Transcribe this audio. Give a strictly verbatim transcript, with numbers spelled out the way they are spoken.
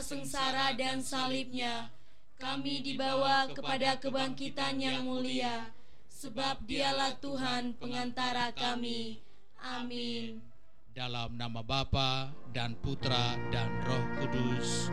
sengsara dan salibnya, kami dibawa kepada kebangkitan yang mulia, sebab Dialah Tuhan pengantara kami. Amin. Dalam nama Bapa dan Putra dan Roh Kudus.